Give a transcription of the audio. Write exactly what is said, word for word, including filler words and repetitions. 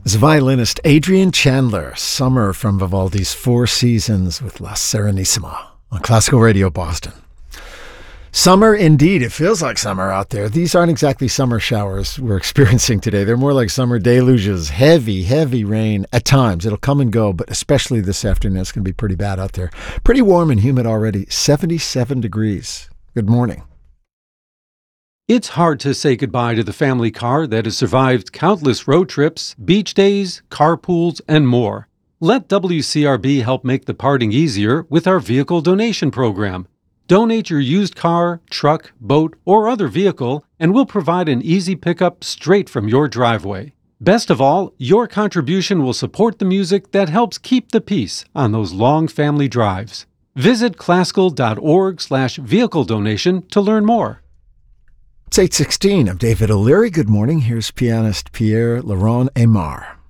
Is violinist Adrian Chandler, Summer from Vivaldi's Four Seasons with La Serenissima on Classical Radio Boston. Summer indeed. It feels like summer out there. These aren't exactly summer showers we're experiencing today. They're more like summer deluges. Heavy, heavy rain at times. It'll come and go, but especially this afternoon, it's going to be pretty bad out there. Pretty warm and humid already. seventy-seven degrees. Good morning. It's hard to say goodbye to the family car that has survived countless road trips, beach days, carpools, and more. Let W C R B help make the parting easier with our vehicle donation program. Donate your used car, truck, boat, or other vehicle, and we'll provide an easy pickup straight from your driveway. Best of all, your contribution will support the music that helps keep the peace on those long family drives. Visit classical.org slash vehicle donation to learn more. It's eight sixteen. I'm David O'Leary. Good morning. Here's pianist Pierre Laurent Aimard.